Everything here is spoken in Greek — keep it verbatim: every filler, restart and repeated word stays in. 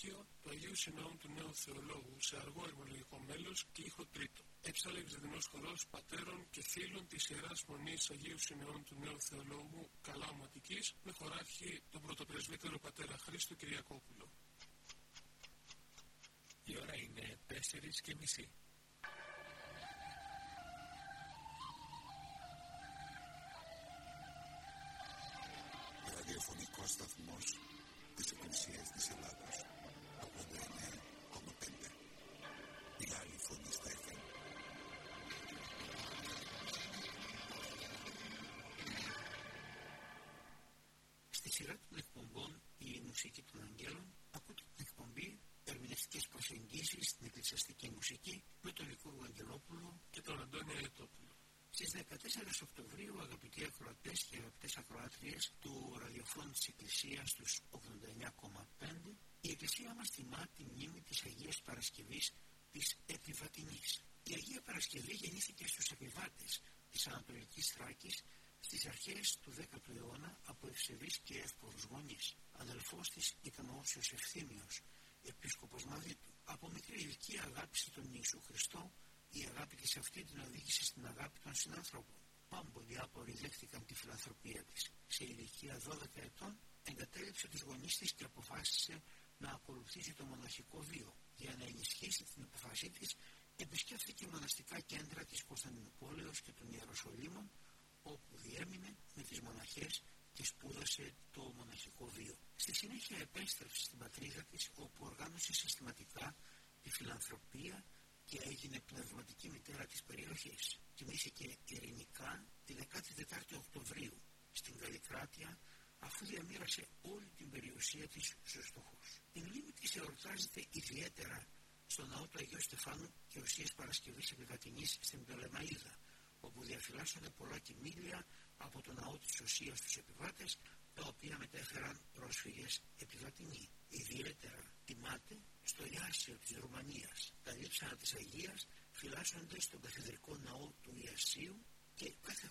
Ηφαίστειο του Αγίου Συνεών του Νέου Θεολόγου σε αργό ερμολογικό μέλος και ήχο τρίτο. Έψαλε εξδεδινός χορός πατέρων και φίλων της Ιεράς Μονής Αγίου Συνεών του Νέου Θεολόγου Καλάμου Αττικής με χωράρχη τον πρωτοπρεσβύτερο πατέρα Χρήστο Κυριακόπουλο. Η ώρα είναι τέσσερις και μισή. Ραδιοφωνικός σταθμός της Εκκλησίας της Ελλάδος, ογδόντα εννέα κόμμα πέντε. Η άλλη φωνή στα εφ εμ. Στη σειρά των εκπομπών «Η μουσική των Αγγέλων» ακούτε την εκπομπή «Ερμηνευτικές προσεγγίσεις στην εκκλησιαστική μουσική» με τον Νικόλο Αγγελόπουλο και τον Αντώνη Αετόπουλο. Στις δεκατέσσερις Οκτωβρίου, αγαπητοί ακροατές και αγαπητές ακροάτριες του ραδιοφώνου της Εκκλησίας στους ογδόντα εννέα κόμμα πέντε, η Εκκλησία μας τιμά τη μνήμη της Αγίας Παρασκευής της Επιβατινής. Η Αγία Παρασκευή γεννήθηκε στους επιβάτες της Ανατολικής Θράκης στις αρχές του δέκατου αιώνα από ευσεβείς και εύπορους γονείς. Αδελφός της ήταν ο Όσιος Ευθύμιος, επίσκοπος Μαδίτου. Από μικρή ηλικία αγάπησε τον Ιησού Χριστό. Η αγάπη της αυτή την οδήγησε στην αγάπη των συνανθρώπων. Πάμπολοι άποροι δέχτηκαν τη φιλανθρωπία της. Σε ηλικία δώδεκα ετών εγκατέλειψε τους γονείς της και αποφάσισε να ακολουθήσει το μοναχικό βίο. Για να ενισχύσει την αποφάσή της, επισκέφθηκε μοναστικά κέντρα της Κωνσταντινούπολεως και των Ιεροσολύμων, όπου διέμεινε με τις μοναχές και σπούδασε το μοναχικό βίο. Στη συνέχεια επέστρεψε στην πατρίδα της, όπου οργάνωσε συστηματικά τη φιλανθρωπία και έγινε πνευματική μητέρα της περιοχής. Τιμήθηκε ειρηνικά τη δεκατετάρτη Οκτωβρίου στην Καλλικράτεια, αφού διαμοίρασε όλη την περιουσία της στους φτωχούς. Η μνήμη της εορτάζεται ιδιαίτερα στο ναό του Αγίου Στεφάνου και Οσίας Παρασκευής Επιβατινής στην Πτολεμαΐδα, όπου διαφυλάσσονται πολλά κοιμήλια από το ναό της Οσίας στους επιβάτες, τα οποία μετέφεραν πρόσφυγες επιβατινοί. Ιδιαίτερα τιμάται στο Ιάσιο της Ρουμανίας. Τα λείψανα της Αγίας φυλάσσονται στον καθεδρικό ναό του Ιασίου και κάθε